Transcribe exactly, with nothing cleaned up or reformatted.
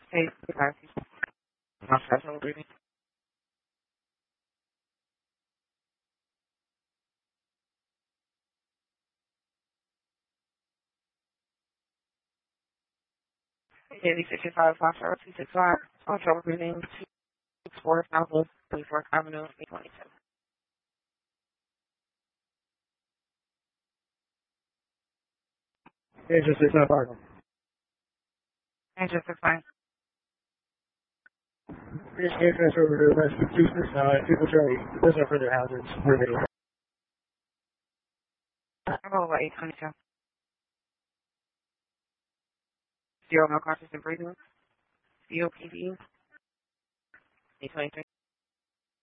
Hey, guys. My special greeting. Daily sixty-five, five zero two six five. On trouble greeting, two six four, Southwest twenty-fourth Avenue, eight twenty-seven. It's just it's not Barton. And just a fine. This can't transfer over to Massachusetts. Uh, people try there's no further hazards. We're ready. I'm over eight twenty-two. Zero no conscious and breathing. C O P D. eight twenty-three.